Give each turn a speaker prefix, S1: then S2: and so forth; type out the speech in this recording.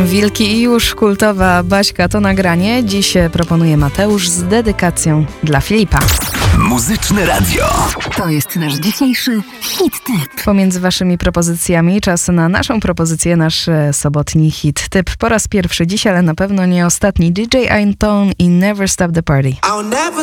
S1: Wilki i już kultowa Baśka to nagranie. Dziś proponuje Mateusz z dedykacją dla Filipa.
S2: Muzyczne Radio.
S3: To jest nasz dzisiejszy hit typ.
S1: Pomiędzy waszymi propozycjami czas na naszą propozycję, nasz sobotni hit typ. Po raz pierwszy dziś, ale na pewno nie ostatni. DJ Einton i Never Stop the Party.